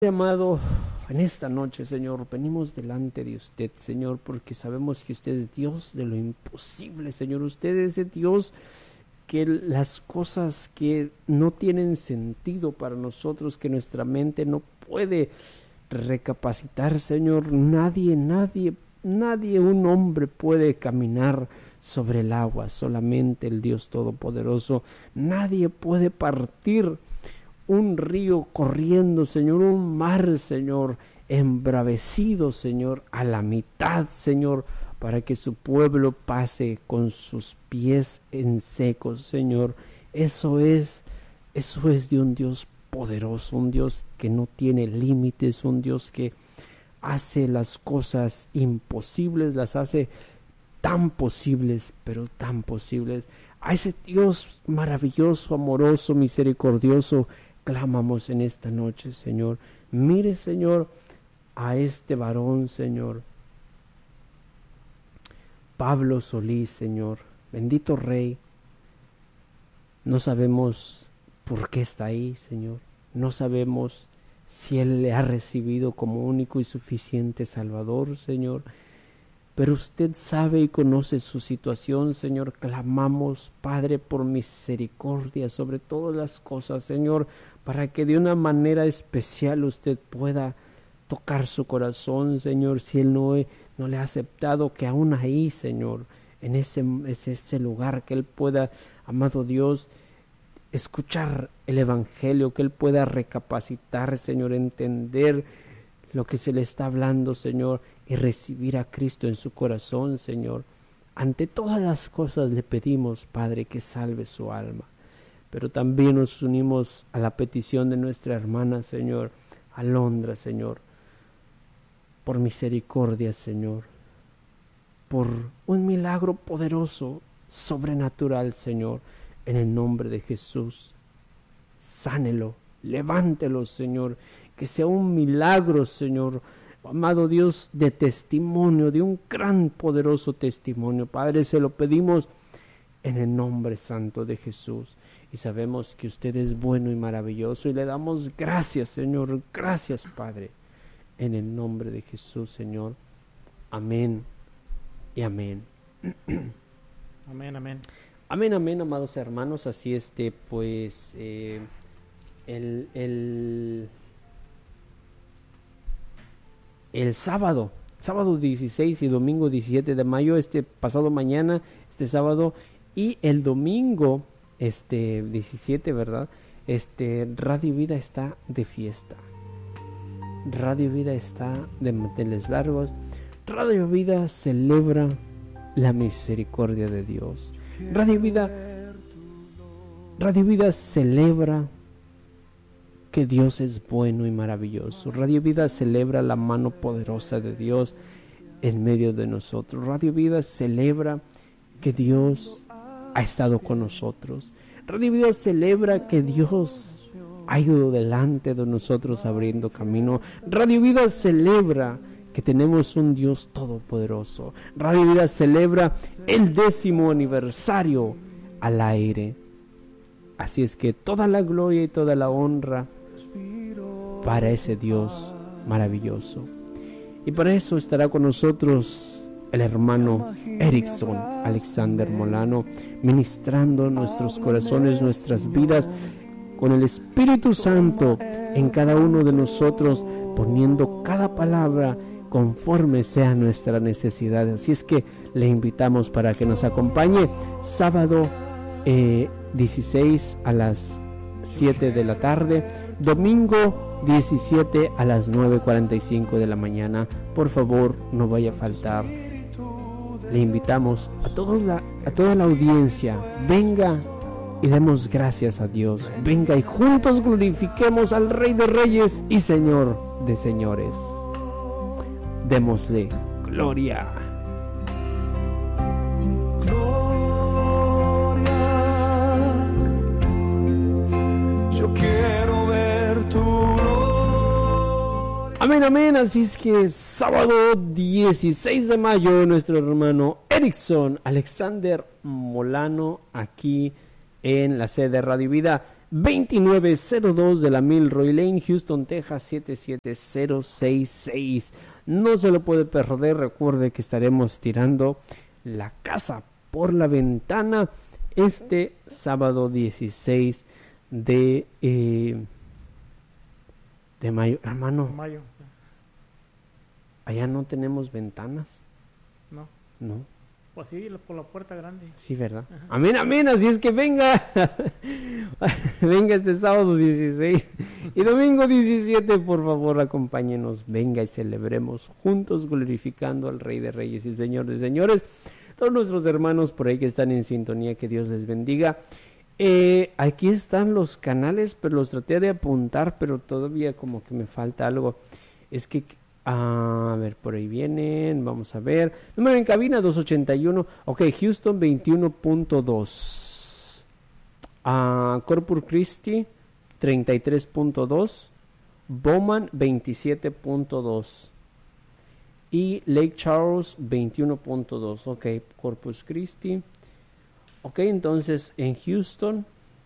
Amado, en esta noche, Señor, venimos delante de usted, Señor, porque sabemos que usted es Dios de lo imposible, Señor. Usted es el Dios que las cosas que no tienen sentido para nosotros, que nuestra mente no puede recapacitar, Señor. Nadie, un hombre puede caminar sobre el agua, solamente el Dios Todopoderoso. Nadie puede partir un río corriendo, Señor, un mar, Señor, embravecido, Señor, a la mitad, Señor, para que su pueblo pase con sus pies en seco, Señor. Eso es de un Dios poderoso, un Dios que no tiene límites, un Dios que hace las cosas imposibles, las hace tan posibles, pero tan posibles. A ese Dios maravilloso, amoroso, misericordioso, clamamos en esta noche, Señor. Mire, Señor, a este varón, Señor, Pablo Solís, Señor, bendito Rey. No sabemos por qué está ahí, Señor. No sabemos si Él le ha recibido como único y suficiente Salvador, Señor. Pero usted sabe y conoce su situación, Señor. Clamamos, Padre, por misericordia sobre todas las cosas, Señor, para que de una manera especial usted pueda tocar su corazón, Señor. Si Él no le ha aceptado, que aún ahí, Señor, en ese lugar, que Él pueda, amado Dios, escuchar el Evangelio, que Él pueda recapacitar, Señor, entender lo que se le está hablando, Señor, y recibir a Cristo en su corazón, Señor. Ante todas las cosas le pedimos, Padre, que salve su alma. Pero también nos unimos a la petición de nuestra hermana, Señor, Alondra, Señor, por misericordia, Señor, por un milagro poderoso, sobrenatural, Señor, en el nombre de Jesús. Sánelo, levántelo, Señor, que sea un milagro, Señor, amado Dios, de testimonio, de un gran, poderoso testimonio. Padre, se lo pedimos en el nombre santo de Jesús. Y sabemos que usted es bueno y maravilloso, y le damos gracias, Señor. Gracias, Padre, en el nombre de Jesús, Señor. Amén y amén. Amén, amén. Amén, amén, amados hermanos. Así pues, el sábado 16 y domingo 17 de mayo, pasado mañana, sábado, y el domingo 17, ¿verdad? Radio Vida está de fiesta. Radio Vida está de manteles largos. Radio Vida celebra la misericordia de Dios. Radio Vida celebra que Dios es bueno y maravilloso. Radio Vida celebra la mano poderosa de Dios en medio de nosotros. Radio Vida celebra que Dios ha estado con nosotros. Radio Vida celebra que Dios ha ido delante de nosotros abriendo camino. Radio Vida celebra que tenemos un Dios todopoderoso. Radio Vida celebra el 10º aniversario al aire. Así es que toda la gloria y toda la honra para ese Dios maravilloso. Y para eso estará con nosotros el hermano Erickson Alexander Molano, ministrando nuestros corazones, nuestras vidas, con el Espíritu Santo en cada uno de nosotros, poniendo cada palabra conforme sea nuestra necesidad. Así es que le invitamos para que nos acompañe sábado 16 a las 7 de la tarde, domingo 17 a las 9:45 de la mañana. Por favor, no vaya a faltar. Le invitamos a toda la audiencia. Venga y demos gracias a Dios. Venga y juntos glorifiquemos al Rey de Reyes y Señor de Señores. Démosle gloria. Amén, amén. Así es que sábado 16 de mayo, nuestro hermano Erickson Alexander Molano, aquí en la sede de Radio Vida, 2902 de la Milroy Lane, Houston, Texas 77066. No se lo puede perder. Recuerde que estaremos tirando la casa por la ventana este sábado 16 de mayo. Hermano, Mayo. allá no tenemos ventanas. No. No. Pues sí, por la puerta grande. Sí, ¿verdad? Ajá. Amén, amén, así es que venga. Venga este sábado 16 y domingo 17, por favor, acompáñenos. Venga y celebremos juntos, glorificando al Rey de Reyes y Señor de Señores. Todos nuestros hermanos por ahí que están en sintonía, que Dios les bendiga. Aquí están los canales, pero los traté de apuntar, pero todavía como que me falta algo. Es que... a ver, por ahí vienen, vamos a ver. Número en cabina 281. Ok, Houston 21.2. Corpus Christi 33.2. Bowman 27.2. Y Lake Charles 21.2. Ok, Corpus Christi. Ok, entonces en Houston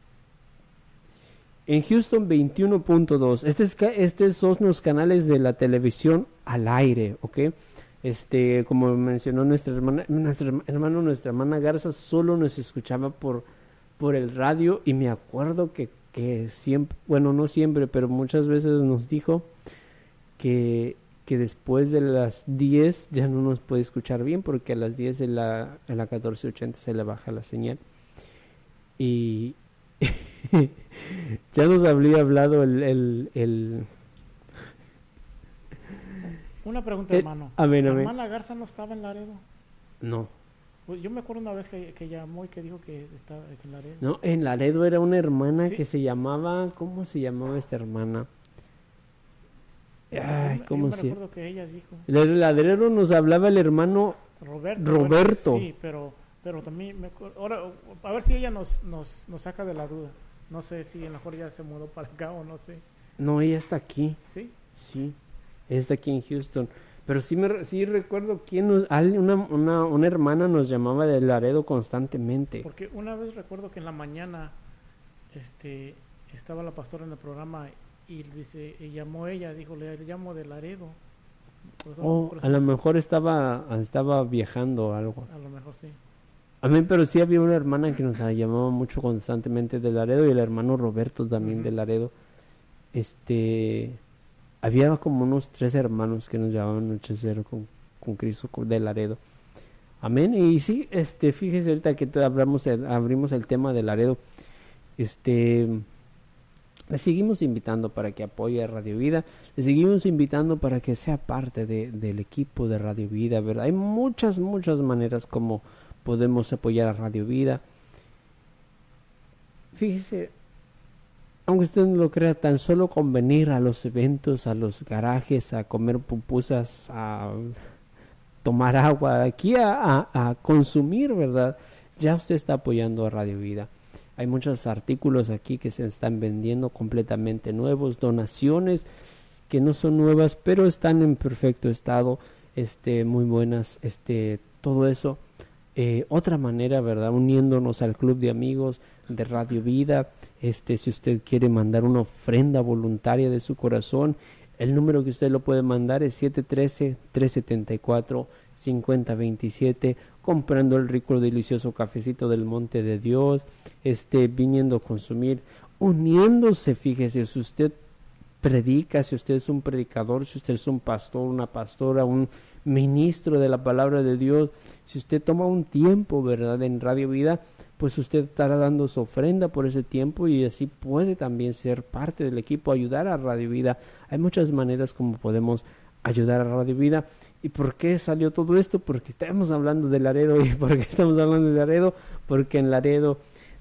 21.2. Estos son los canales de la televisión al aire, ¿ok? Como mencionó nuestra hermana Garza, solo nos escuchaba por el radio, y me acuerdo que siempre, bueno, no siempre, pero muchas veces nos dijo que después de las 10 ya no nos puede escuchar bien, porque a las 10 en la 1480 se le baja la señal. Y ya nos habría hablado el... Una pregunta, hermano. Amén, ¿La amén. hermana Garza no estaba en Laredo? No. Pues yo me acuerdo una vez que llamó y que dijo que estaba en Laredo. No, en Laredo era una hermana ¿Sí? que se llamaba... ¿Cómo se llamaba esta hermana? Ay, yo ¿cómo me se...? recuerdo que ella dijo. El Laredo nos hablaba el hermano Roberto. Sí, pero también ahora, a ver si ella nos saca de la duda. No sé si a lo mejor ya se mudó para acá o no sé. No, ella está aquí. ¿Sí? Sí, está aquí en Houston. Pero sí recuerdo quién una hermana nos llamaba de Laredo constantemente. Porque una vez recuerdo que en la mañana estaba la pastora en el programa y dice, y llamó ella, dijo, le llamo de Laredo. A lo mejor estaba viajando o algo. A lo mejor sí. A mí, pero sí había una hermana que nos llamaba mucho constantemente de Laredo, y el hermano Roberto también de Laredo. Había como unos 3 hermanos que nos llamaban Nochecero con Cristo de Laredo. Amén. Y sí, fíjese ahorita que abrimos el tema de Laredo. Le seguimos invitando para que apoye a Radio Vida. Le seguimos invitando para que sea parte del equipo de Radio Vida, ¿verdad? Hay muchas maneras como podemos apoyar a Radio Vida. Fíjese, aunque usted no lo crea, tan solo con venir a los eventos, a los garajes, a comer pupusas, a tomar agua, aquí a consumir, ¿verdad? Ya usted está apoyando a Radio Vida. Hay muchos artículos aquí que se están vendiendo completamente nuevos, donaciones que no son nuevas, pero están en perfecto estado, muy buenas, todo eso. Otra manera, ¿verdad? Uniéndonos al club de amigos de Radio Vida. Si usted quiere mandar una ofrenda voluntaria de su corazón, el número que usted lo puede mandar es 713-374-5027, comprando el rico y delicioso cafecito del Monte de Dios, viniendo a consumir, uniéndose. Fíjese, si usted predica, si usted es un predicador, si usted es un pastor, una pastora, un ministro de la palabra de Dios, si usted toma un tiempo, ¿verdad?, en Radio Vida, pues usted estará dando su ofrenda por ese tiempo, y así puede también ser parte del equipo, ayudar a Radio Vida. Hay muchas maneras como podemos ayudar a Radio Vida. ¿Y por qué salió todo esto? Porque estamos hablando de Laredo. ¿Y por qué estamos hablando de Laredo? Porque en Laredo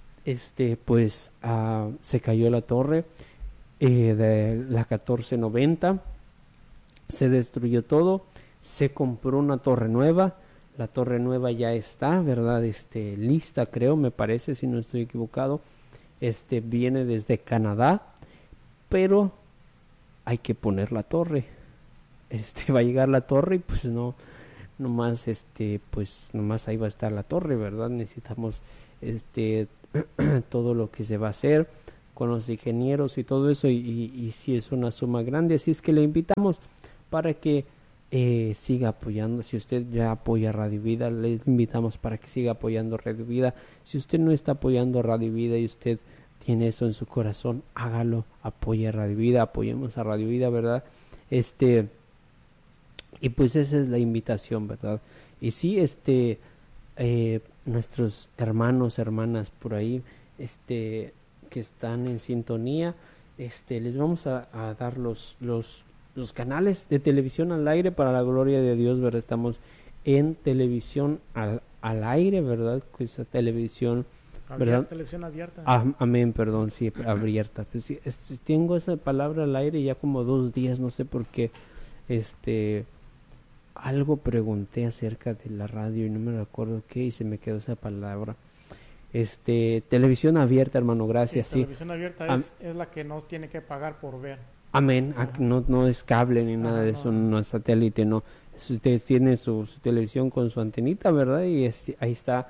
se cayó la torre de la 1490, se destruyó todo, se compró una torre nueva. La torre nueva ya está, ¿verdad? Lista, creo, me parece, si no estoy equivocado. Viene desde Canadá, pero hay que poner la torre. Va a llegar la torre y pues nomás ahí va a estar la torre, ¿verdad? Necesitamos todo lo que se va a hacer, con los ingenieros y todo eso, y sí es una suma grande, así es que le invitamos para que siga apoyando. Si usted ya apoya Radio Vida, le invitamos para que siga apoyando Radio Vida. Si usted no está apoyando Radio Vida y usted tiene eso en su corazón, hágalo, apoye a Radio Vida, apoyemos a Radio Vida, ¿verdad? Y pues esa es la invitación, ¿verdad? Y sí, nuestros hermanos, hermanas por ahí, que están en sintonía, les vamos a dar los canales de televisión al aire para la gloria de Dios, ¿verdad? Estamos en televisión al aire, ¿verdad? Esa televisión, ¿verdad? Televisión abierta. Amén, perdón, sí, abierta. Pues sí, tengo esa palabra al aire ya como 2 días, no sé por qué, algo pregunté acerca de la radio y no me recuerdo qué, y se me quedó esa palabra. Televisión abierta, hermano, gracias. Sí, televisión abierta es la que no tiene que pagar por ver. Amén. No es cable ni nada de eso, no es satélite, no. Usted tiene su televisión con su antenita, ¿verdad? Y ahí está,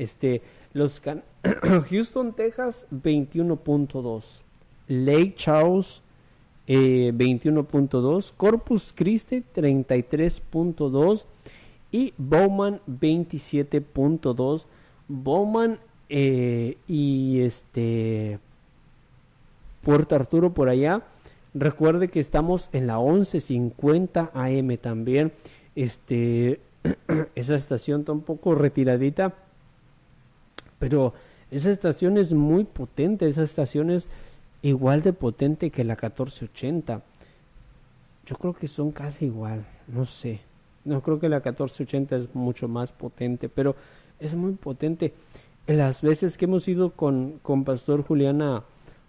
Houston, Texas, 21.2, Lake Charles, 21.2, Corpus Christi, 33.2 y Bowman, 27.2. Bowman y Puerto Arturo por allá. Recuerde que estamos en la 1150 AM también. Esa estación está un poco retiradita, pero esa estación es muy potente. Esa estación es igual de potente que la 1480. Yo creo que son casi igual, no sé. No creo que la 1480 es mucho más potente, pero es muy potente. Las veces que hemos ido con Pastor Julián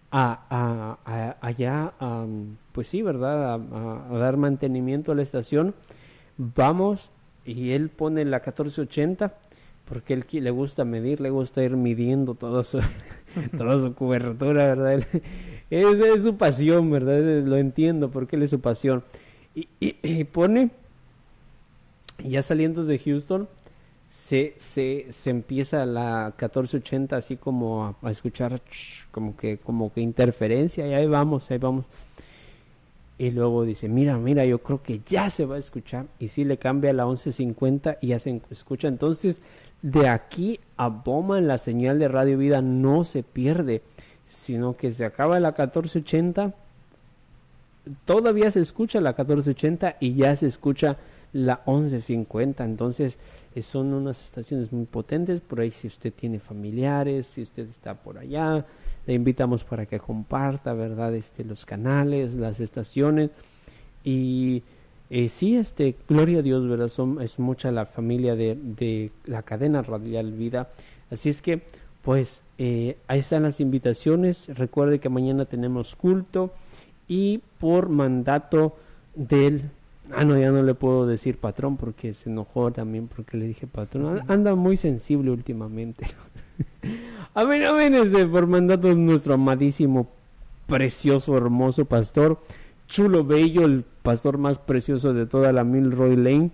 allá, pues sí, ¿verdad? A dar mantenimiento a la estación, vamos y él pone la 1480 porque él le gusta medir, le gusta ir midiendo toda su cobertura, ¿verdad? Esa es su pasión, ¿verdad? Lo entiendo porque él es su pasión. Y pone, ya saliendo de Houston, se empieza la 1480 así como a escuchar como que interferencia, y ahí vamos. Y luego dice, mira, yo creo que ya se va a escuchar, y sí le cambia a la 1150 y ya se escucha. Entonces, de aquí a Bowman la señal de Radio Vida no se pierde, sino que se acaba la 1480, todavía se escucha la 1480 y ya se escucha la 1150. Entonces son unas estaciones muy potentes. Por ahí, si usted tiene familiares, si usted está por allá, le invitamos para que comparta, ¿verdad? Los canales, las estaciones. Y sí, gloria a Dios, ¿verdad? Es mucha la familia de la cadena radial Vida. Así es que, pues, ahí están las invitaciones. Recuerde que mañana tenemos culto, y por mandato del... ya no le puedo decir patrón porque se enojó también porque le dije patrón. Anda muy sensible últimamente. Amén, por mandato de nuestro amadísimo, precioso, hermoso pastor, chulo, bello, el pastor más precioso de toda la Milroy Lane.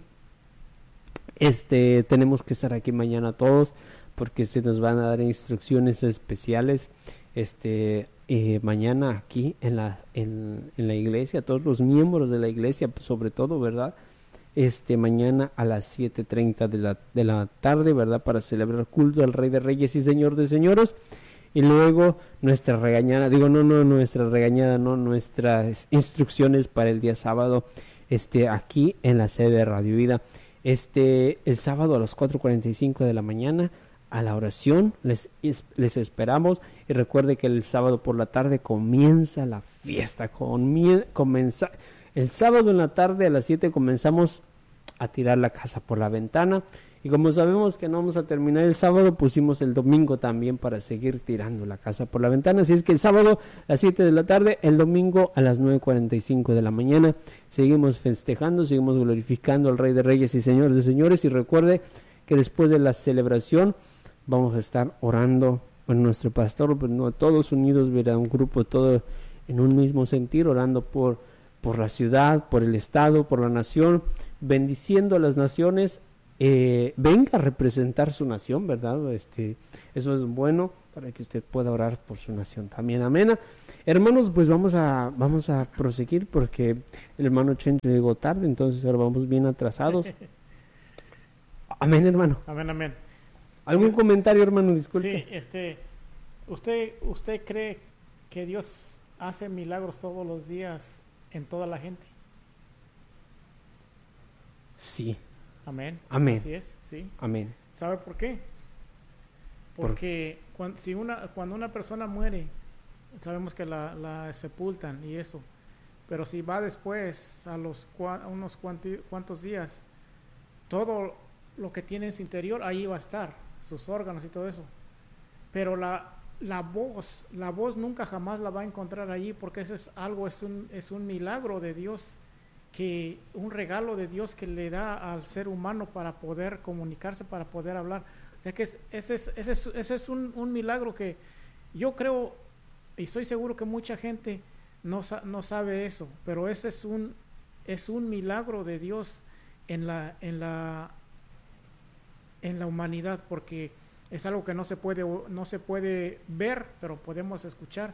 Tenemos que estar aquí mañana todos porque se nos van a dar instrucciones especiales. Mañana aquí en la iglesia, todos los miembros de la iglesia, sobre todo, ¿verdad? Mañana a las 7:30 de la tarde, ¿verdad? Para celebrar culto al Rey de Reyes y Señor de Señores. Y luego nuestras instrucciones para el día sábado, aquí en la sede de Radio Vida. El sábado a las 4:45 de la mañana, a la oración, les esperamos. Y recuerde que el sábado por la tarde comienza la fiesta. El sábado en la tarde a las 7 comenzamos a tirar la casa por la ventana. Y como sabemos que no vamos a terminar el sábado, pusimos el domingo también para seguir tirando la casa por la ventana. Así es que el sábado a las 7 de la tarde, el domingo a las 9:45 de la mañana, seguimos festejando, seguimos glorificando al Rey de Reyes y Señor de Señores. Y recuerde que después de la celebración vamos a estar orando con nuestro pastor, pues no, todos unidos, verá, un grupo todo en un mismo sentir, orando por la ciudad, por el estado, por la nación, bendiciendo a las naciones, venga a representar su nación, ¿verdad? Eso es bueno para que usted pueda orar por su nación también. Amén. Hermanos, pues vamos a proseguir porque el hermano Chencho llegó tarde, entonces ahora vamos bien atrasados. Amén, hermano. Amén, amén. ¿Algún comentario, hermano? Disculpe. Sí, ¿usted cree que Dios hace milagros todos los días en toda la gente? Sí. Amén. Amén. Así es, sí. Amén. ¿Sabe por qué? Porque cuando una persona muere, sabemos que la sepultan y eso. Pero si va después, a unos cuantos días, todo lo que tiene en su interior, ahí va a estar, sus órganos y todo eso. Pero la voz nunca jamás la va a encontrar allí, porque eso es un milagro de Dios, un regalo de Dios que le da al ser humano para poder comunicarse, para poder hablar. O sea que ese es un milagro que yo creo y estoy seguro que mucha gente no sabe eso, pero ese es un milagro de Dios en la humanidad, porque es algo que no se puede ver, pero podemos escuchar,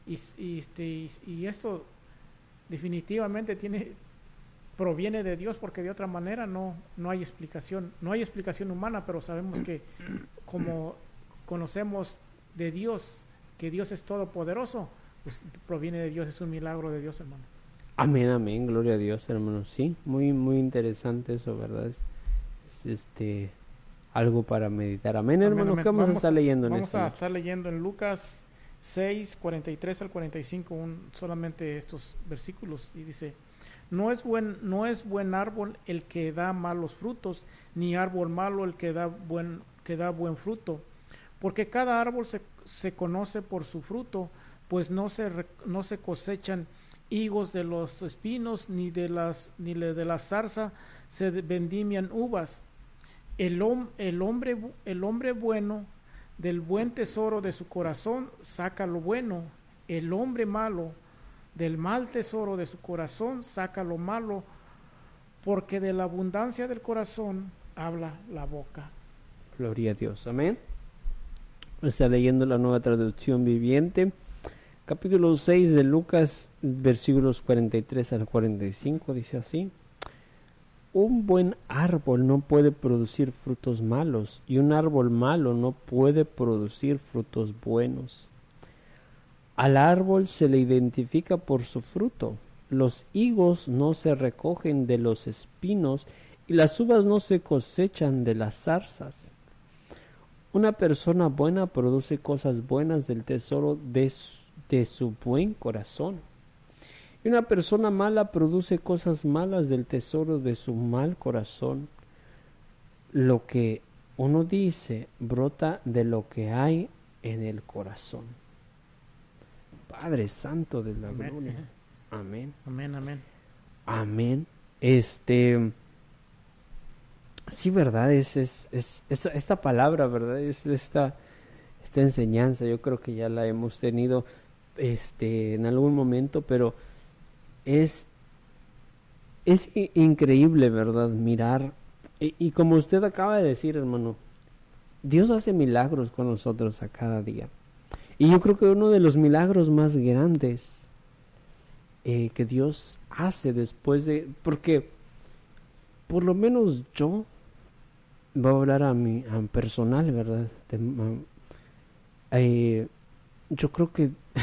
y esto definitivamente proviene de Dios, porque de otra manera no hay explicación humana, pero sabemos que como conocemos de Dios, que Dios es todopoderoso, pues proviene de Dios, es un milagro de Dios, hermano. Amén, amén, gloria a Dios, hermano. Sí, muy, muy interesante eso, ¿verdad? Es algo para meditar. Amén, hermano. ¿Qué vamos a estar leyendo en Vamos a estar leyendo en Lucas 6, 43 al 45, solamente estos versículos, y dice: No es buen árbol el que da malos frutos, ni árbol malo el que da buen fruto, porque cada árbol se conoce por su fruto, pues no se cosechan higos de los espinos, ni de la zarza se vendimian uvas. El hombre bueno del buen tesoro de su corazón saca lo bueno, el hombre malo del mal tesoro de su corazón saca lo malo, porque de la abundancia del corazón habla la boca. Gloria a Dios, amén. Está leyendo la Nueva Traducción Viviente, capítulo 6 de Lucas, versículos 43 al 45, dice así: Un buen árbol no puede producir frutos malos, y un árbol malo no puede producir frutos buenos. Al árbol se le identifica por su fruto. Los higos no se recogen de los espinos, y las uvas no se cosechan de las zarzas. Una persona buena produce cosas buenas del tesoro de su buen corazón, y una persona mala produce cosas malas del tesoro de su mal corazón. Lo que uno dice brota de lo que hay en el corazón. Padre Santo de la gloria. Amén. Amén, amén. Amén. Sí, verdad, esta palabra, verdad, es esta enseñanza. Yo creo que ya la hemos tenido en algún momento, pero es increíble, verdad, mirar, y como usted acaba de decir, hermano, Dios hace milagros con nosotros a cada día. Y yo creo que uno de los milagros más grandes que Dios hace después porque por lo menos yo voy a hablar a personal, ¿verdad? Yo creo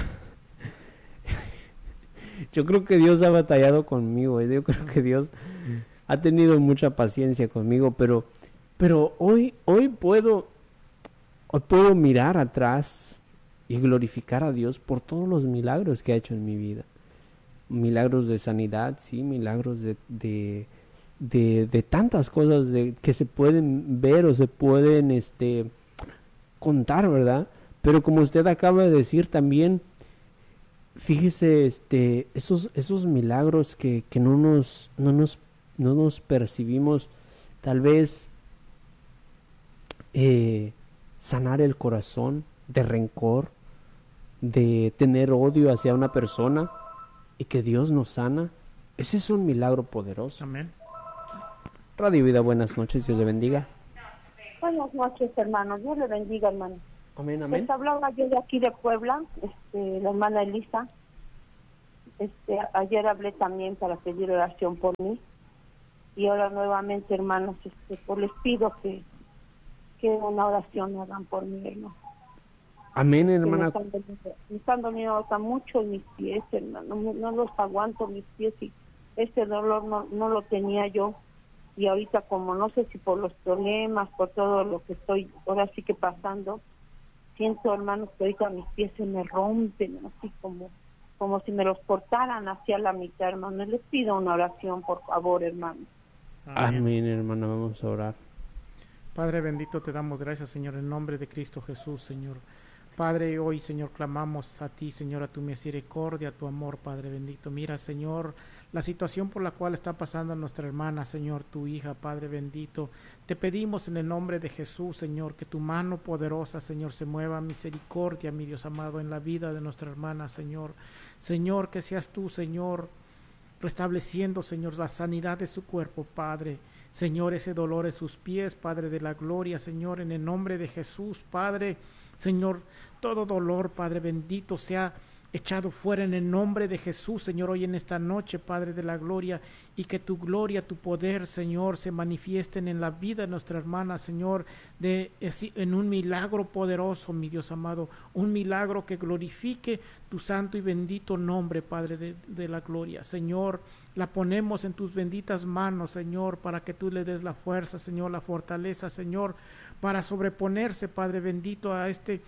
que Dios ha batallado conmigo, yo creo que Dios ha tenido mucha paciencia conmigo, pero hoy puedo mirar atrás y glorificar a Dios por todos los milagros que ha hecho en mi vida. Milagros de sanidad, sí, milagros de tantas cosas que se pueden ver o se pueden contar, ¿verdad? Pero como usted acaba de decir también, fíjese, esos milagros que no nos percibimos, tal vez sanar el corazón de rencor, de tener odio hacia una persona, y que Dios nos sana. Ese es un milagro poderoso. Amén. Radio Vida, buenas noches, Dios le bendiga. Buenas noches, hermanos. Dios le bendiga, hermano. Amén, amén. Les hablaba yo de aquí de Puebla, la hermana Elisa. Ayer hablé también para pedir oración por mí. Y ahora nuevamente, hermanos, pues les pido que una oración hagan por mí, hermano. Amén, hermana. Me están doliendo mucho mis pies, hermano. No los aguanto mis pies y este dolor no lo tenía yo. Y ahorita, como no sé si por los problemas, por todo lo que estoy ahora sí que pasando, siento, hermanos, que ahorita mis pies se me rompen, así como si me los cortaran hacia la mitad, hermano. Les pido una oración, por favor, hermano. Amén, hermana, vamos a orar. Padre bendito, te damos gracias, Señor, en nombre de Cristo Jesús, Señor. Padre, hoy, Señor, clamamos a ti, Señor, a tu misericordia, a tu amor, Padre bendito. Mira, Señor, la situación por la cual está pasando nuestra hermana, Señor, tu hija, Padre bendito. Te pedimos en el nombre de Jesús, Señor, que tu mano poderosa, Señor, se mueva misericordia, mi Dios amado, en la vida de nuestra hermana, Señor. Señor, que seas tú, Señor, restableciendo, Señor, la sanidad de su cuerpo, Padre. Señor, ese dolor en sus pies, Padre de la gloria, Señor, en el nombre de Jesús, Padre. Señor, todo dolor, Padre bendito, sea echado fuera en el nombre de Jesús, Señor, hoy en esta noche, Padre de la gloria, y que tu gloria, tu poder, Señor, se manifiesten en la vida de nuestra hermana, Señor, en un milagro poderoso, mi Dios amado, un milagro que glorifique tu santo y bendito nombre, Padre de la gloria. Señor, la ponemos en tus benditas manos, Señor, para que tú le des la fuerza, Señor, la fortaleza, Señor, para sobreponerse, Padre bendito, a este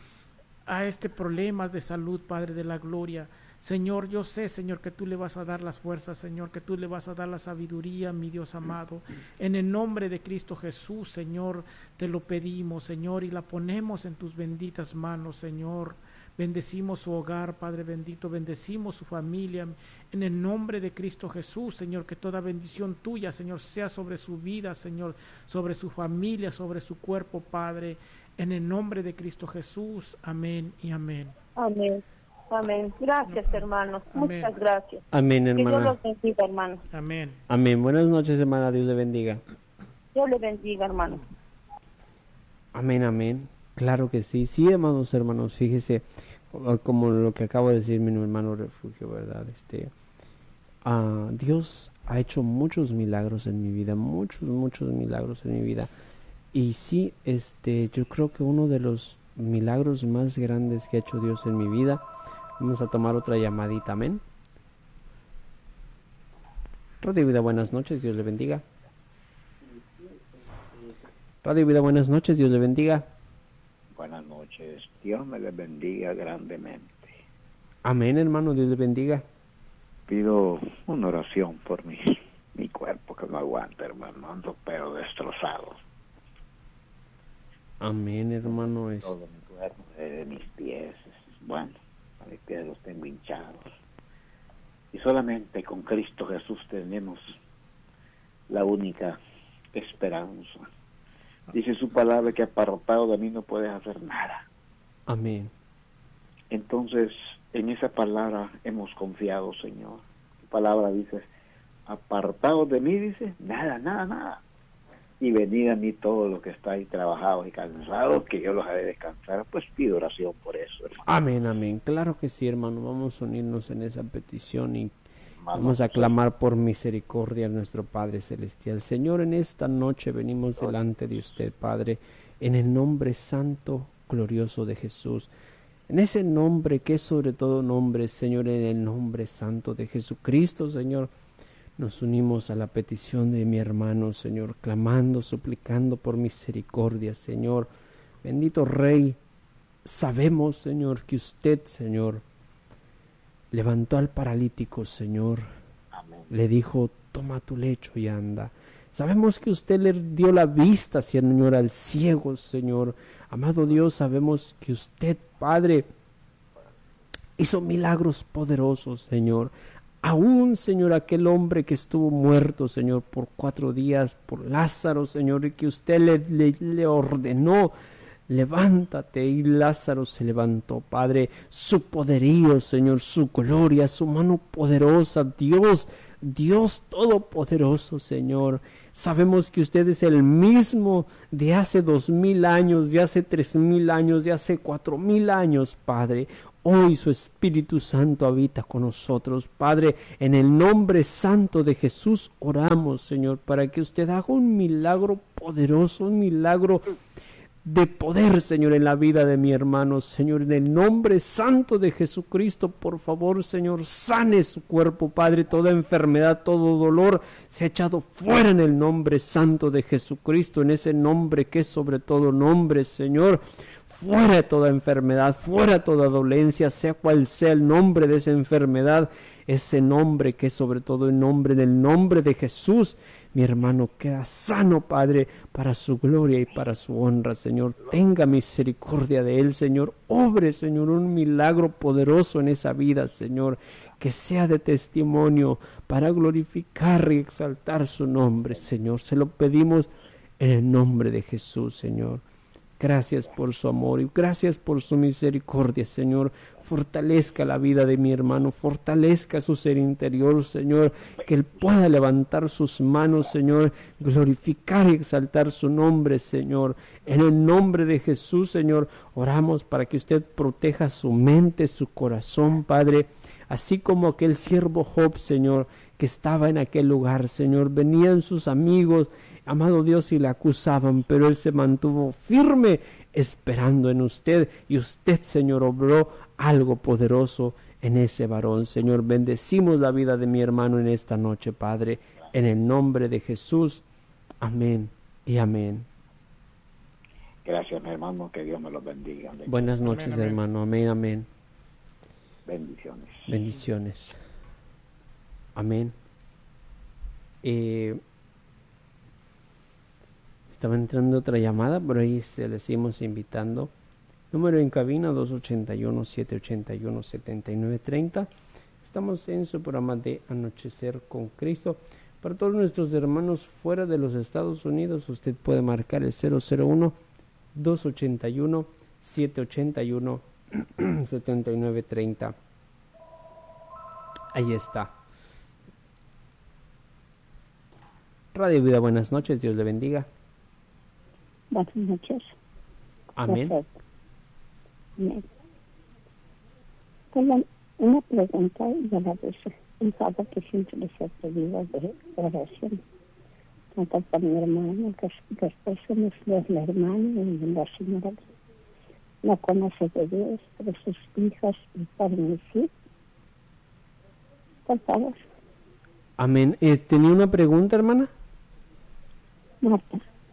problema de salud, Padre de la gloria. Señor, yo sé, Señor, que tú le vas a dar las fuerzas, Señor, que tú le vas a dar la sabiduría, mi Dios amado. En el nombre de Cristo Jesús, Señor, te lo pedimos, Señor, y la ponemos en tus benditas manos, Señor. Bendecimos su hogar, Padre bendito, bendecimos su familia, en el nombre de Cristo Jesús, Señor, que toda bendición tuya, Señor, sea sobre su vida, Señor, sobre su familia, sobre su cuerpo, Padre, en el nombre de Cristo Jesús, amén y amén. Amén, amén. Gracias, hermanos, Amén. Muchas gracias. Amén, Que Dios hermana. los bendiga, hermanos. Amén. Amén. Buenas noches, hermana, Dios le bendiga. Dios le bendiga, hermanos. Amén, amén. Claro que sí. Sí, hermanos, fíjese, como lo que acabo de decir mi hermano Refugio, ¿verdad? Dios ha hecho muchos milagros en mi vida, muchos milagros en mi vida. Y sí, yo creo que uno de los milagros más grandes que ha hecho Dios en mi vida. Vamos a tomar otra llamadita, amén. Radio Vida, buenas noches, Dios le bendiga. Radio Vida, buenas noches, Dios le bendiga. Buenas noches, Dios me les bendiga grandemente. Amén, hermano, Dios le bendiga. Pido una oración por mi cuerpo que no aguanta, hermano, ando pero destrozado. Amén, hermano. Todo mi cuerpo, de mis pies, bueno, a mis pies los tengo hinchados. Y solamente con Cristo Jesús tenemos la única esperanza. Dice su palabra que apartado de mí no puedes hacer nada. Amén. Entonces, en esa palabra hemos confiado, Señor. Tu palabra dice, apartado de mí, dice, nada. Y venid a mí todo lo que estáis trabajados y cansados, que yo los haré descansar. Pues pido oración por eso, hermano. Amén, amén. Claro que sí, hermano. Vamos a unirnos en esa petición y vamos a clamar por misericordia a nuestro Padre Celestial. Señor, en esta noche venimos delante de usted, Padre, en el nombre santo, glorioso de Jesús. En ese nombre que es sobre todo nombre, Señor, en el nombre santo de Jesucristo, Señor, nos unimos a la petición de mi hermano, Señor, clamando, suplicando por misericordia, Señor. Bendito Rey, sabemos, Señor, que usted, Señor, levantó al paralítico, Señor. Amén. Le dijo, toma tu lecho y anda. Sabemos que usted le dio la vista, Señor, al ciego, Señor. Amado Dios, sabemos que usted, Padre, hizo milagros poderosos, Señor. Aún, Señor, aquel hombre que estuvo muerto, Señor, por 4 días, por Lázaro, Señor, y que usted le ordenó, levántate, y Lázaro se levantó, Padre. Su poderío, Señor, su gloria, su mano poderosa, Dios, Dios Todopoderoso, Señor. Sabemos que usted es el mismo de hace 2000 años, de hace 3000 años, de hace 4000 años, Padre. Hoy su Espíritu Santo habita con nosotros, Padre. En el nombre santo de Jesús oramos, Señor, para que usted haga un milagro poderoso, un milagro de poder, Señor, en la vida de mi hermano, Señor, en el nombre santo de Jesucristo. Por favor, Señor, sane su cuerpo, Padre. Toda enfermedad, todo dolor se ha echado fuera en el nombre santo de Jesucristo, en ese nombre que es sobre todo nombre, Señor. Fuera toda enfermedad, fuera toda dolencia, sea cual sea el nombre de esa enfermedad, ese nombre que es sobre todo el nombre, en el nombre de Jesús, mi hermano queda sano, Padre, para su gloria y para su honra, Señor. Tenga misericordia de él, Señor. Obre, Señor, un milagro poderoso en esa vida, Señor, que sea de testimonio para glorificar y exaltar su nombre, Señor. Se lo pedimos en el nombre de Jesús, Señor. Gracias por su amor y gracias por su misericordia, Señor. Fortalezca la vida de mi hermano, fortalezca su ser interior, Señor, que él pueda levantar sus manos, Señor, glorificar y exaltar su nombre, Señor. En el nombre de Jesús, Señor, oramos para que usted proteja su mente, su corazón, Padre, así como aquel siervo Job, Señor, que estaba en aquel lugar, Señor. Venían sus amigos, amado Dios, y le acusaban, pero él se mantuvo firme esperando en usted, y usted, Señor, obró algo poderoso en ese varón, Señor. Bendecimos la vida de mi hermano en esta noche, Padre, en el nombre de Jesús. Amén y amén. Gracias, mi hermano, que Dios me los bendiga. Buenas noches, amén, hermano. Amén, amén. Bendiciones. Bendiciones. Amén. Estaba entrando otra llamada, por ahí le seguimos invitando. Número en cabina 281-781-7930. Estamos en su programa de Anochecer con Cristo. Para todos nuestros hermanos fuera de los Estados Unidos, usted puede marcar el 001-281-781-7930. Ahí está. Radio Vida, buenas noches, Dios le bendiga. Buenas noches. Amén. Amén. Tengo una pregunta y a la vez un favor que siempre les he pedido de oración. Tanto para mi hermano, que después somos los hermanos y la señora no conoce de Dios, pero sus hijas y para mí sí. Por favor. Amén. ¿Tenía una pregunta, hermana? Marta.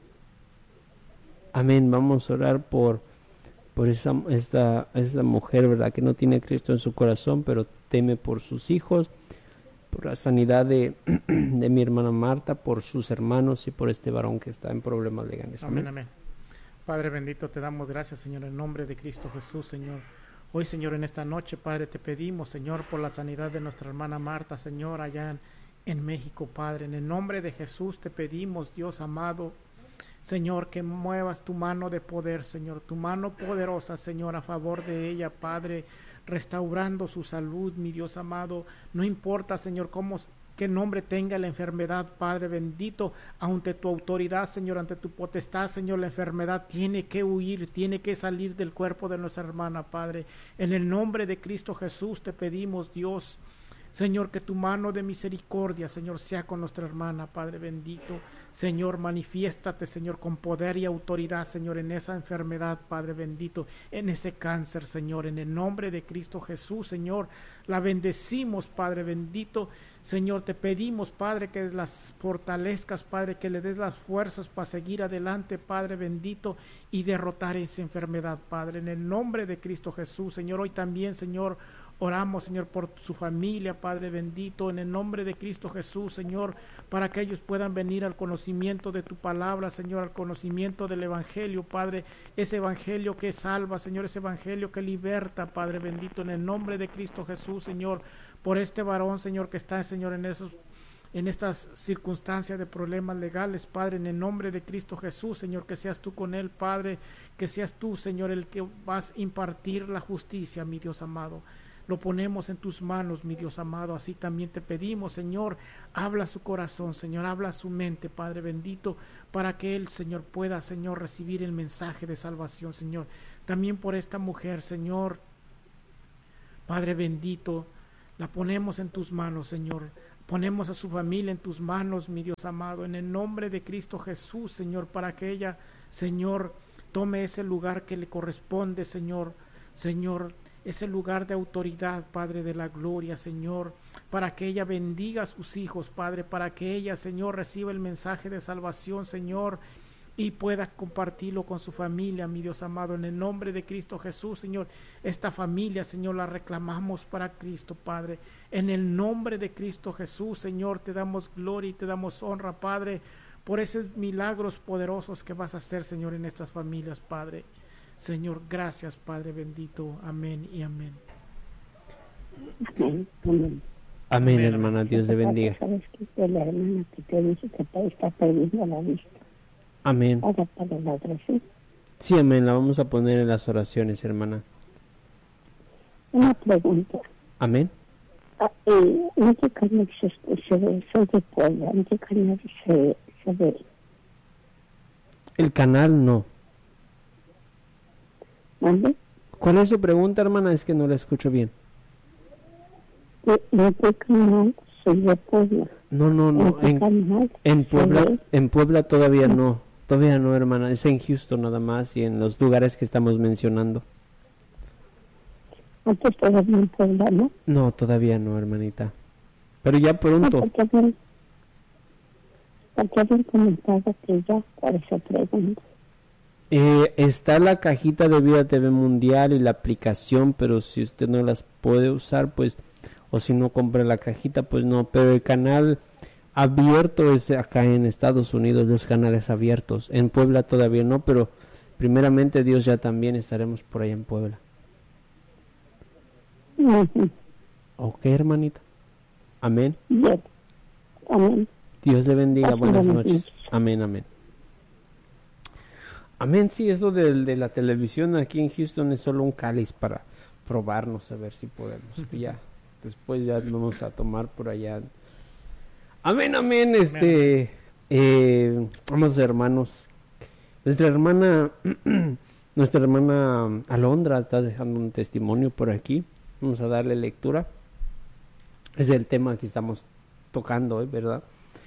Amén. Vamos a orar por esta mujer, ¿verdad? Que no tiene a Cristo en su corazón, pero teme por sus hijos, por la sanidad de mi hermana Marta, por sus hermanos y por este varón que está en problemas legales. Amén, amén. Padre bendito, te damos gracias, Señor, en nombre de Cristo Jesús, Señor. Hoy, Señor, en esta noche, Padre, te pedimos, Señor, por la sanidad de nuestra hermana Marta, Señor, allá en México, Padre. En el nombre de Jesús te pedimos, Dios amado, Señor, que muevas tu mano de poder, Señor, tu mano poderosa, Señor, a favor de ella, Padre, restaurando su salud, mi Dios amado. No importa, Señor, qué nombre tenga la enfermedad, Padre bendito, ante tu autoridad, Señor, ante tu potestad, Señor, la enfermedad tiene que huir, tiene que salir del cuerpo de nuestra hermana, Padre. En el nombre de Cristo Jesús te pedimos, Dios, Señor, que tu mano de misericordia, Señor, sea con nuestra hermana, Padre bendito. Señor, manifiéstate, Señor, con poder y autoridad, Señor, en esa enfermedad, Padre bendito, en ese cáncer, Señor, en el nombre de Cristo Jesús, Señor, la bendecimos, Padre bendito. Señor, te pedimos, Padre, que las fortalezcas, Padre, que le des las fuerzas para seguir adelante, Padre bendito, y derrotar esa enfermedad, Padre, en el nombre de Cristo Jesús. Señor, hoy también, Señor, oramos, Señor, por su familia, Padre bendito, en el nombre de Cristo Jesús, Señor, para que ellos puedan venir al conocimiento de tu palabra, Señor, al conocimiento del Evangelio, Padre, ese Evangelio que salva, Señor, ese Evangelio que liberta, Padre bendito, en el nombre de Cristo Jesús, Señor, por este varón, Señor, que está, Señor, en estas circunstancias de problemas legales, Padre, en el nombre de Cristo Jesús, Señor, que seas tú con él, Padre, que seas tú, Señor, el que vas a impartir la justicia, mi Dios amado. lo ponemos en tus manos, mi Dios amado. Así también te pedimos, Señor, habla su corazón, Señor, habla su mente, Padre bendito, para que él, Señor, pueda, Señor, recibir el mensaje de salvación, Señor. También por esta mujer, Señor, Padre bendito, la ponemos en tus manos, Señor. Ponemos a su familia en tus manos, mi Dios amado, en el nombre de Cristo Jesús, Señor, para que ella, Señor, tome ese lugar que le corresponde, Señor, ese lugar de autoridad, Padre de la gloria, Señor, para que ella bendiga a sus hijos, Padre, para que ella, Señor, reciba el mensaje de salvación, Señor, y pueda compartirlo con su familia, mi Dios amado, en el nombre de Cristo Jesús, Señor. Esta familia, Señor, la reclamamos para Cristo, Padre, en el nombre de Cristo Jesús, Señor, te damos gloria y te damos honra, Padre, por esos milagros poderosos que vas a hacer, Señor, en estas familias, Padre. Señor, gracias, Padre bendito, amén y amén. Amén, amén. Amén, hermana, Dios te bendiga. Sabes que la hermana que te dice que está perdiendo la vista. Amén. Ahora para la oración. Sí, amén, la vamos a poner en las oraciones, hermana. Una pregunta. Amén. ¿En qué canal se ve? Soy de Puebla. ¿En qué canal se ve? El canal no. ¿Mande? ¿Cuál es su pregunta, hermana? Es que no la escucho bien. ¿En qué canal soy de Puebla? No. En Puebla todavía no. Todavía no, hermana. Es en Houston nada más y en los lugares que estamos mencionando. Antes todavía en Puebla, ¿no? No, todavía no, hermanita. Pero ya pronto. Porque habían comentado que ya, por esa pregunta. Está la cajita de Vida TV Mundial y la aplicación, pero si usted no las puede usar, pues, o si no compra la cajita, pues no. Pero el canal abierto es acá en Estados Unidos, los canales abiertos. En Puebla todavía no, pero primeramente Dios ya también estaremos por allá en Puebla. Uh-huh. Ok, hermanita. Amén. Bien. Amén. Dios le bendiga. Buenas noches. Noches. Amén, amén. Amén, sí, esto de la televisión aquí en Houston es solo un cáliz para probarnos a ver si podemos. Ya, después ya vamos a tomar por allá. Amén, amén, amados hermanos. Nuestra hermana Alondra está dejando un testimonio por aquí. Vamos a darle lectura. Es el tema que estamos tocando hoy, ¿verdad?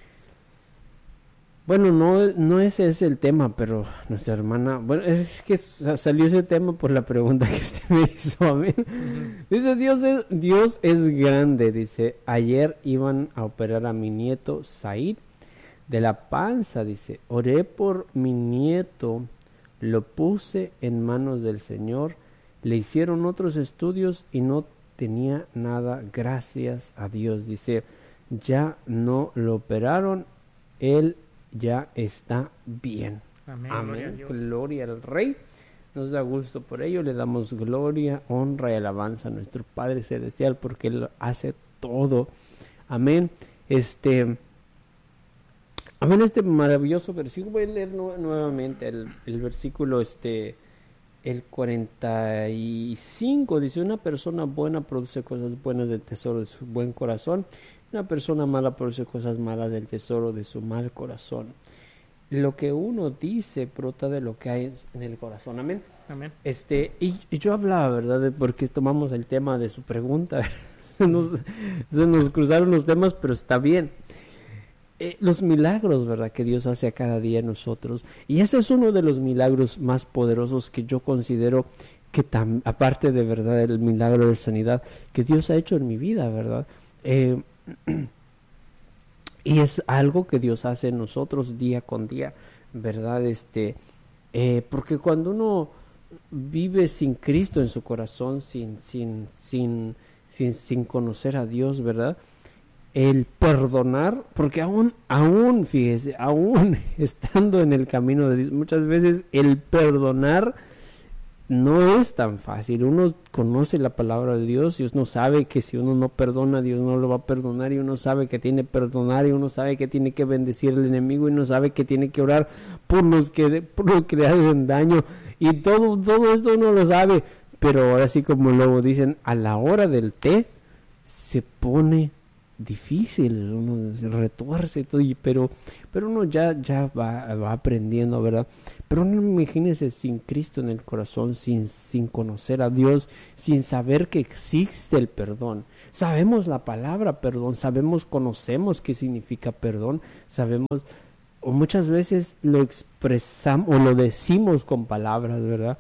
Bueno, no ese es el tema, pero nuestra hermana, bueno, es que salió ese tema por la pregunta que usted me hizo, amén. Dice, Dios es grande, dice, ayer iban a operar a mi nieto Said de la panza, dice, oré por mi nieto, lo puse en manos del Señor, le hicieron otros estudios y no tenía nada, gracias a Dios, dice, ya no lo operaron, él ya está bien. Amén. Amén. Gloria al Rey. Nos da gusto por ello. Le damos gloria, honra y alabanza a nuestro Padre Celestial porque Él hace todo. Amén. Amén. Este maravilloso versículo. Voy a leer nuevamente el versículo el 45. Dice: una persona buena produce cosas buenas del tesoro de su buen corazón. Una persona mala produce cosas malas del tesoro de su mal corazón. Lo que uno dice brota de lo que hay en el corazón. Amén. Amén. Y yo hablaba, ¿verdad? Porque tomamos el tema de su pregunta. Se nos cruzaron los temas, pero está bien. Los milagros, ¿verdad? Que Dios hace a cada día en nosotros. Y ese es uno de los milagros más poderosos que yo considero que aparte de verdad el milagro de sanidad que Dios ha hecho en mi vida, ¿verdad? Y es algo que Dios hace en nosotros día con día, ¿verdad? Porque cuando uno vive sin Cristo en su corazón, sin conocer a Dios, ¿verdad? El perdonar, porque aún fíjese, aún estando en el camino de Dios, muchas veces el perdonar no es tan fácil. Uno conoce la palabra de Dios y uno sabe que si uno no perdona, Dios no lo va a perdonar, y uno sabe que tiene que perdonar, y uno sabe que tiene que bendecir al enemigo, y uno sabe que tiene que orar por los que le hacen daño, y todo esto uno lo sabe, pero ahora sí, como luego dicen, a la hora del té se pone difícil, uno se retuerce todo, pero uno ya va aprendiendo, ¿verdad? Pero no, imagínense, sin Cristo en el corazón, sin conocer a Dios, sin saber que existe el perdón. Sabemos la palabra perdón, conocemos qué significa perdón, sabemos, o muchas veces lo expresamos o lo decimos con palabras, ¿verdad?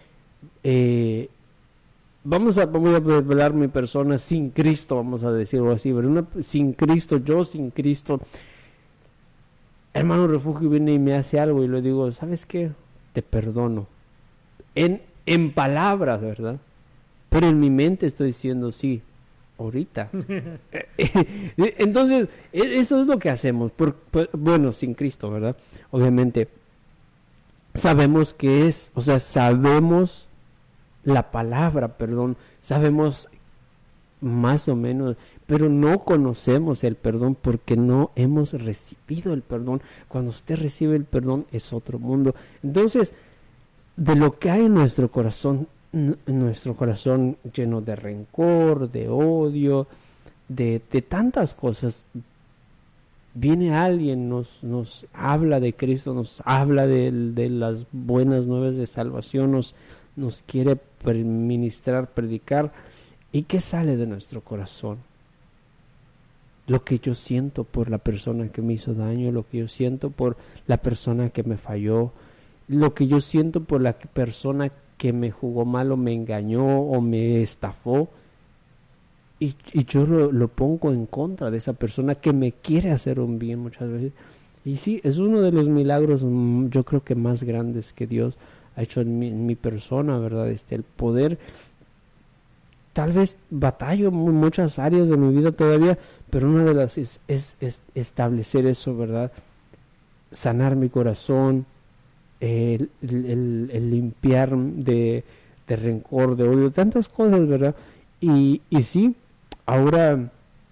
Voy a revelar mi persona sin Cristo, vamos a decirlo así, pero sin Cristo, yo sin Cristo, hermano refugio viene y me hace algo y le digo, ¿sabes qué? Te perdono. En palabras, ¿verdad? Pero en mi mente estoy diciendo, sí, ahorita. Entonces, eso es lo que hacemos, bueno, sin Cristo, ¿verdad? Obviamente, sabemos que sabemos la palabra, perdón, sabemos más o menos, pero no conocemos el perdón porque no hemos recibido el perdón. Cuando usted recibe el perdón es otro mundo. Entonces, de lo que hay en nuestro corazón lleno de rencor, de odio, de tantas cosas, viene alguien, nos habla de Cristo, nos habla de las buenas nuevas de salvación, nos quiere ministrar, predicar. ¿Y qué sale de nuestro corazón? Lo que yo siento por la persona que me hizo daño, lo que yo siento por la persona que me falló, lo que yo siento por la persona que me jugó mal o me engañó o me estafó. Y yo lo pongo en contra de esa persona que me quiere hacer un bien muchas veces. Y sí, es uno de los milagros, yo creo que más grandes que Dios ha hecho en mi persona, ¿verdad? El poder, tal vez batallo en muchas áreas de mi vida todavía, pero una de las es establecer eso, ¿verdad? Sanar mi corazón, el limpiar de rencor, de odio, tantas cosas, ¿verdad? Y sí, ahora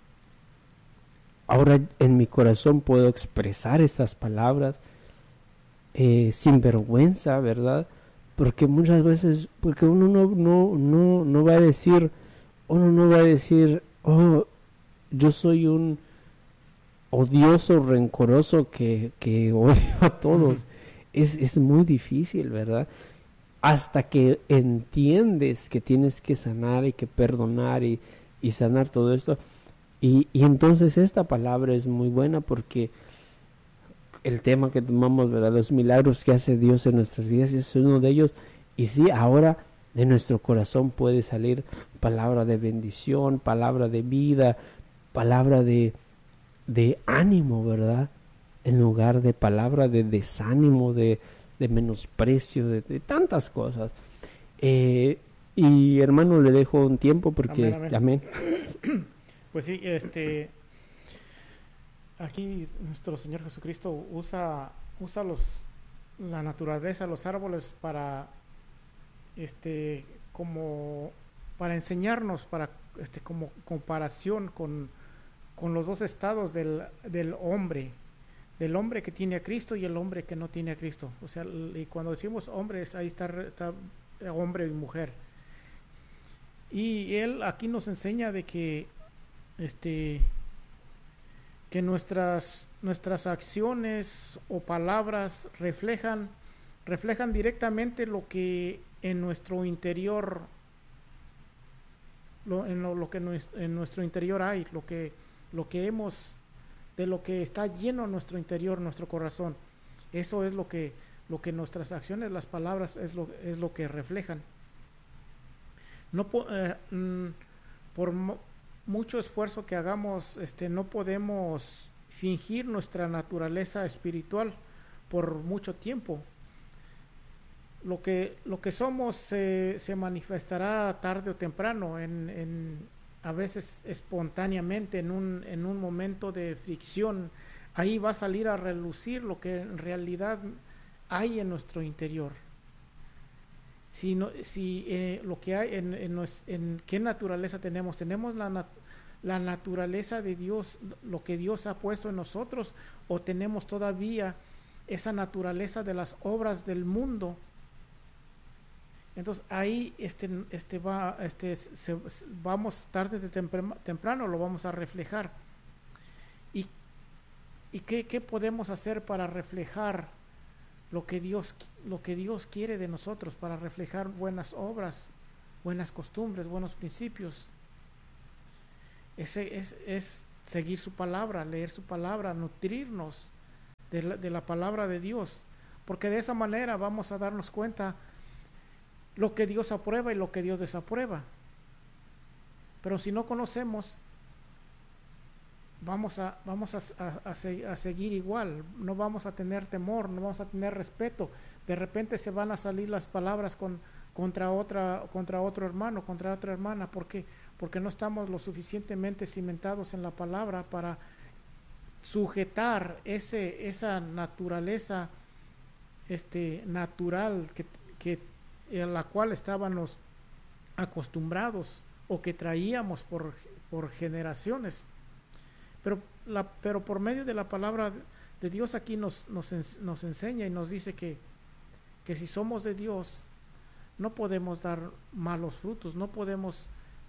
en mi corazón puedo expresar estas palabras sin vergüenza, ¿verdad? Porque muchas veces, porque uno no va a decir, oh, yo soy un odioso, rencoroso que odio a todos. Uh-huh. Es muy difícil, ¿verdad? Hasta que entiendes que tienes que sanar y que perdonar y sanar todo esto. Y entonces esta palabra es muy buena porque el tema que tomamos, ¿verdad? Los milagros que hace Dios en nuestras vidas es uno de ellos. Y sí, ahora de nuestro corazón puede salir palabra de bendición, palabra de vida, palabra de ánimo, ¿verdad? En lugar de palabra de desánimo, de menosprecio, de tantas cosas. Y hermano, le dejo un tiempo porque... Amén. Pues sí, aquí nuestro Señor Jesucristo usa la naturaleza, los árboles para como para enseñarnos, para como comparación con los dos estados del hombre que tiene a Cristo y el hombre que no tiene a Cristo. O sea, y cuando decimos hombres, ahí está hombre y mujer. Y él aquí nos enseña de que que nuestras acciones o palabras reflejan directamente lo que en nuestro interior lo que en nuestro interior hay, lo que hemos, de lo que está lleno nuestro interior, nuestro corazón. Eso es lo que nuestras acciones, las palabras es lo que reflejan. No por mucho esfuerzo que hagamos, no podemos fingir nuestra naturaleza espiritual por mucho tiempo. Lo que somos se manifestará tarde o temprano, a veces espontáneamente, en un momento de fricción. Ahí va a salir a relucir lo que en realidad hay en nuestro interior. Lo que hay en qué naturaleza tenemos la naturaleza de Dios, lo que Dios ha puesto en nosotros, o tenemos todavía esa naturaleza de las obras del mundo Entonces ahí vamos tarde de temprano lo vamos a reflejar. ¿Y qué podemos hacer para reflejar lo que Dios quiere de nosotros, para reflejar buenas obras, buenas costumbres, buenos principios? Es seguir su palabra, leer su palabra, nutrirnos de la palabra de Dios, porque de esa manera vamos a darnos cuenta lo que Dios aprueba y lo que Dios desaprueba. Pero si no conocemos, vamos a seguir igual, no vamos a tener temor, no vamos a tener respeto. De repente se van a salir las palabras contra otro hermano, contra otra hermana, porque no estamos lo suficientemente cimentados en la palabra para sujetar esa naturaleza natural que a la cual estábamos acostumbrados o que traíamos por generaciones. Pero por medio de la palabra de Dios aquí nos enseña y nos dice que si somos de Dios no podemos dar malos frutos, no podemos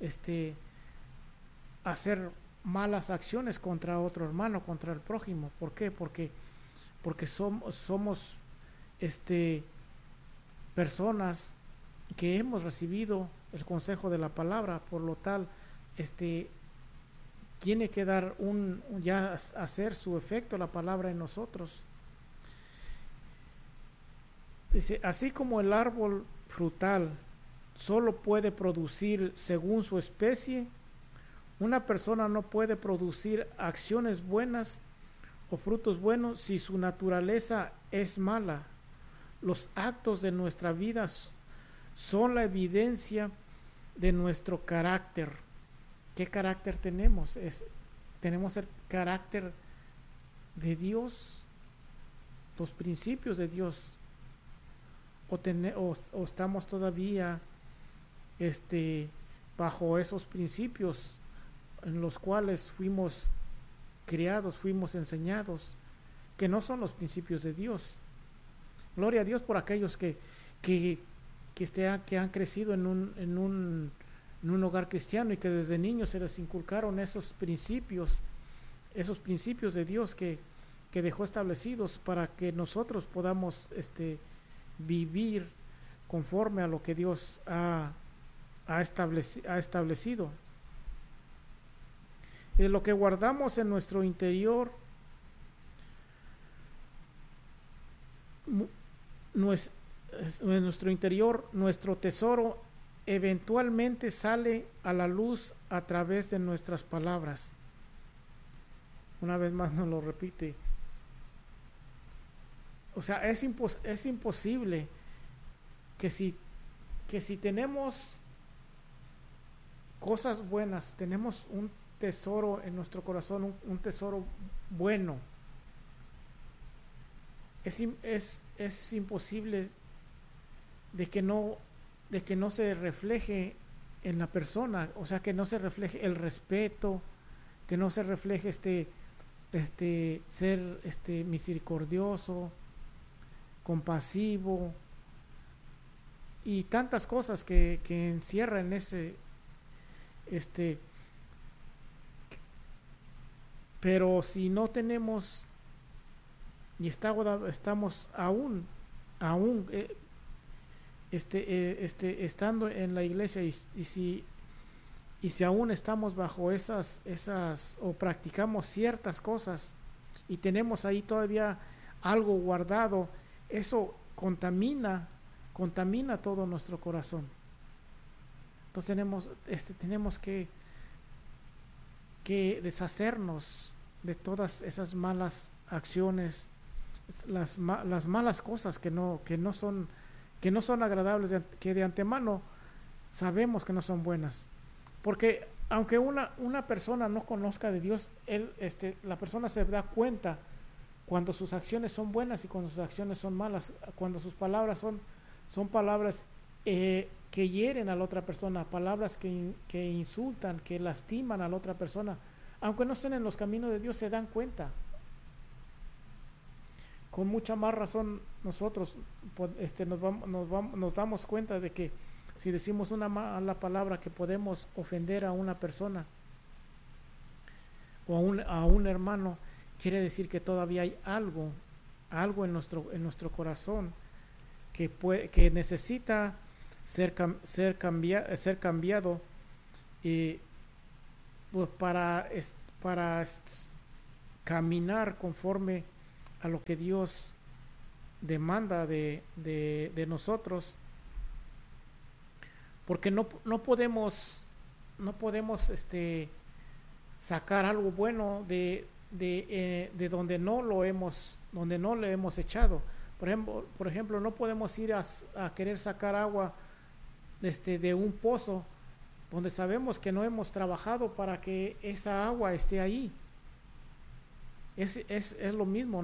hacer malas acciones contra otro hermano, contra el prójimo. ¿Por qué? Porque somos personas que hemos recibido el consejo de la palabra, por lo tal tiene que dar hacer su efecto la palabra en nosotros. Dice, así como el árbol frutal solo puede producir según su especie, una persona no puede producir acciones buenas o frutos buenos si su naturaleza es mala. Los actos de nuestra vida son la evidencia de nuestro carácter. ¿Qué carácter tenemos? Tenemos el carácter de Dios, los principios de Dios, o estamos todavía bajo esos principios en los cuales fuimos criados, fuimos enseñados, que no son los principios de Dios. Gloria a Dios por aquellos que han crecido en un hogar cristiano y que desde niños se les inculcaron esos principios de Dios que dejó establecidos para que nosotros podamos vivir conforme a lo que Dios ha establecido. De lo que guardamos en nuestro interior, nuestro tesoro eventualmente sale a la luz a través de nuestras palabras. Una vez más nos lo repite. O sea, es imposible que si tenemos cosas buenas, tenemos un tesoro en nuestro corazón, un tesoro bueno, es imposible de que no se refleje en la persona, o sea, que no se refleje el respeto, que no se refleje ser misericordioso, compasivo y tantas cosas que encierra en ese pero si no tenemos y estamos aún estando en la iglesia y si aún estamos bajo esas o practicamos ciertas cosas y tenemos ahí todavía algo guardado, eso contamina todo nuestro corazón. Entonces tenemos que deshacernos de todas esas malas acciones, las malas cosas que no son agradables, que de antemano sabemos que no son buenas. Porque aunque una persona no conozca de Dios, la persona se da cuenta cuando sus acciones son buenas y cuando sus acciones son malas, cuando sus palabras son palabras que hieren a la otra persona, palabras que insultan, que lastiman a la otra persona. Aunque no estén en los caminos de Dios, se dan cuenta. con mucha más razón nosotros nos damos cuenta de que si decimos una mala palabra que podemos ofender a una persona o a un hermano, quiere decir que todavía hay algo en nuestro corazón que necesita ser cambiado, y pues para caminar conforme a lo que Dios demanda de nosotros, porque no podemos sacar algo bueno de donde no lo hemos echado. Por ejemplo, no podemos ir a querer sacar agua de un pozo donde sabemos que no hemos trabajado para que esa agua esté ahí. Es lo mismo.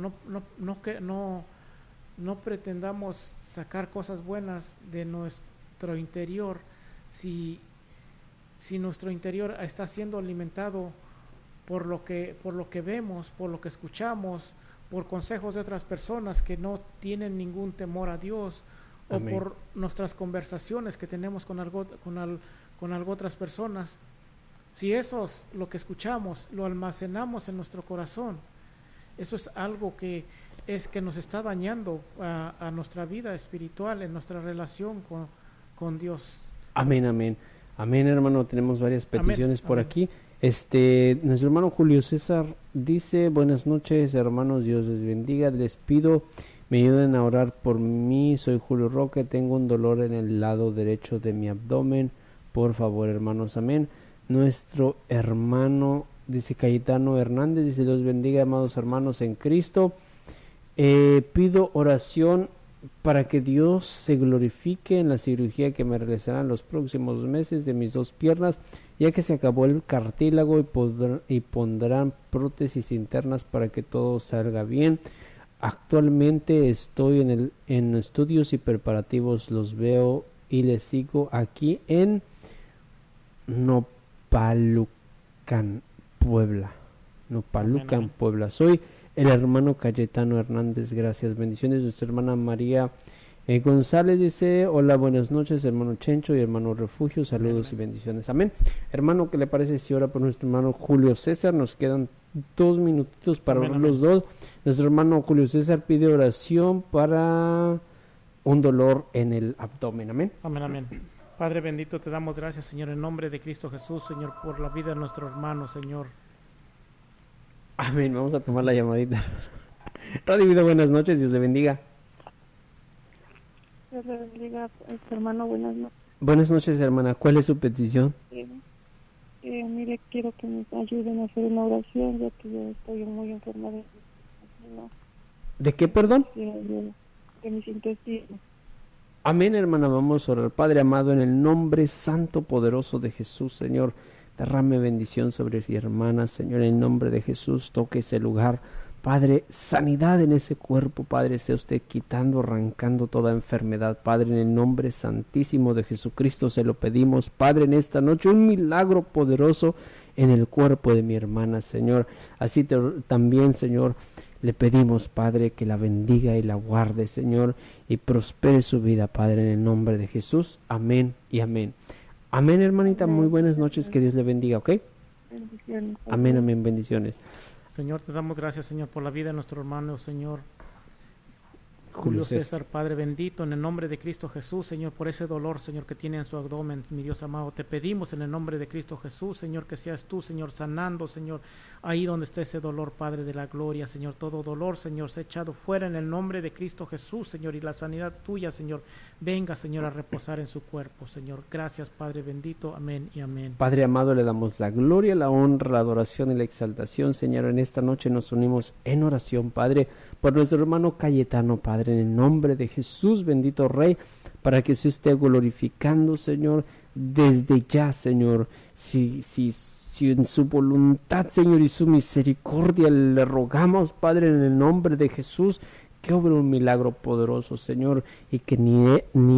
No pretendamos sacar cosas buenas de nuestro interior si nuestro interior está siendo alimentado por lo que vemos, por lo que escuchamos, por consejos de otras personas que no tienen ningún temor a Dios. Amén. O por nuestras conversaciones que tenemos con otras personas. Si eso es lo que escuchamos, lo almacenamos en nuestro corazón, eso es algo que nos está dañando a nuestra vida espiritual, en nuestra relación con Dios. Amén, amén. Amén, hermano. Tenemos varias peticiones por aquí. Nuestro hermano Julio César dice: buenas noches, hermanos, Dios les bendiga. Les pido me ayuden a orar por mí. Soy Julio Roque, tengo un dolor en el lado derecho de mi abdomen. Por favor, hermanos, amén. Nuestro hermano, dice Cayetano Hernández, dice: Dios bendiga, amados hermanos en Cristo. Pido oración para que Dios se glorifique en la cirugía que me realizarán los próximos meses de mis 2 piernas, ya que se acabó el cartílago y pondrán prótesis internas para que todo salga bien. Actualmente estoy en estudios y preparativos, los veo y les sigo aquí en Nopalucan, Puebla. Nopalucan, Puebla. Soy el hermano Cayetano Hernández, gracias, bendiciones. Nuestra hermana María González dice: hola, buenas noches, hermano Chencho y hermano Refugio, saludos y bendiciones, amén. Hermano, ¿qué le parece si ora por nuestro hermano Julio César? Nos quedan 2 minutitos para orar los dos. Nuestro hermano Julio César pide oración para un dolor en el abdomen, amén. Amén, amén. Padre bendito, te damos gracias, Señor, en nombre de Cristo Jesús, Señor, por la vida de nuestro hermano, Señor. Amén. Vamos a tomar la llamadita. Radio Vida, buenas noches, Dios le bendiga. Dios le bendiga, hermano, buenas noches. Buenas noches, hermana. ¿Cuál es su petición? Mire, quiero que me ayuden a hacer una oración, ya que yo estoy muy enferma ¿De qué, perdón? De mis intestinos. Amén, hermana. Vamos a orar. Padre amado, en el nombre santo, poderoso de Jesús, Señor, derrame bendición sobre mi hermana, Señor, en el nombre de Jesús, toque ese lugar, Padre, sanidad en ese cuerpo, Padre, sea usted quitando, arrancando toda enfermedad, Padre, en el nombre santísimo de Jesucristo se lo pedimos, Padre, en esta noche, un milagro poderoso en el cuerpo de mi hermana, Señor, así también, Señor, le pedimos, Padre, que la bendiga y la guarde, Señor, y prospere su vida, Padre, en el nombre de Jesús, amén y amén. Amén, hermanita, muy buenas noches, que Dios le bendiga, ¿ok? Bendiciones. Amén, amén, bendiciones. Señor, te damos gracias, Señor, por la vida de nuestro hermano, Señor Julio César, Padre bendito, en el nombre de Cristo Jesús, Señor, por ese dolor, Señor, que tiene en su abdomen, mi Dios amado, te pedimos en el nombre de Cristo Jesús, Señor, que seas tú, Señor, sanando, Señor, ahí donde está ese dolor, Padre de la gloria, Señor, todo dolor, Señor, se ha echado fuera en el nombre de Cristo Jesús, Señor, y la sanidad tuya, Señor, venga, Señor, a reposar en su cuerpo, Señor. Gracias, Padre bendito, amén y amén. Padre amado, le damos la gloria, la honra, la adoración y la exaltación, Señor. En esta noche nos unimos en oración, Padre, por nuestro hermano Cayetano, Padre, en el nombre de Jesús, bendito Rey, para que se esté glorificando, Señor, desde ya, Señor. Si en su voluntad, Señor, y su misericordia le rogamos, Padre, en el nombre de Jesús, que obre un milagro poderoso, Señor, y que ni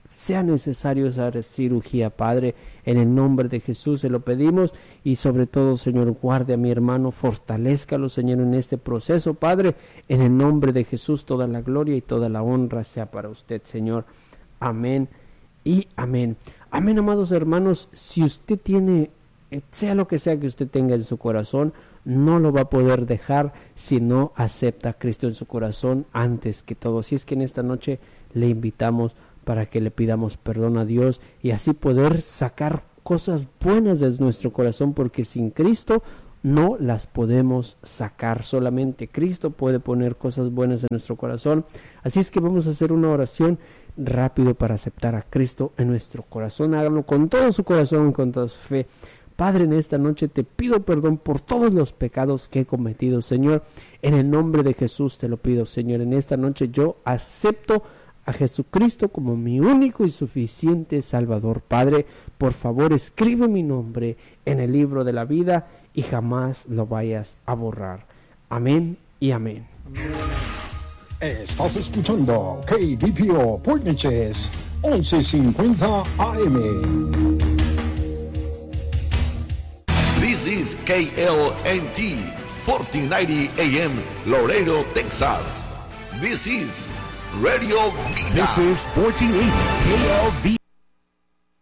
sea necesario esa cirugía, Padre, en el nombre de Jesús se lo pedimos, y sobre todo, Señor, guarde a mi hermano, fortalézcalo, Señor, en este proceso, Padre, en el nombre de Jesús, toda la gloria y toda la honra sea para usted, Señor. Amén y amén. Amén, amados hermanos. Si usted tiene, sea lo que sea que usted tenga en su corazón, no lo va a poder dejar si no acepta a Cristo en su corazón antes que todo. Así es que en esta noche le invitamos para que le pidamos perdón a Dios y así poder sacar cosas buenas de nuestro corazón, porque sin Cristo no las podemos sacar. Solamente Cristo puede poner cosas buenas en nuestro corazón. Así es que vamos a hacer una oración rápido para aceptar a Cristo en nuestro corazón. Háganlo con todo su corazón y con toda su fe. Padre, en esta noche te pido perdón por todos los pecados que he cometido, Señor. En el nombre de Jesús te lo pido, Señor. En esta noche yo acepto a Jesucristo como mi único y suficiente Salvador. Padre, por favor, escribe mi nombre en el libro de la vida y jamás lo vayas a borrar. Amén y amén. Estás escuchando KBPO Port Neches 1150 AM. This is KLNT 1490 AM Laredo, Texas. This is Radio Vida. This is 1480 KLV.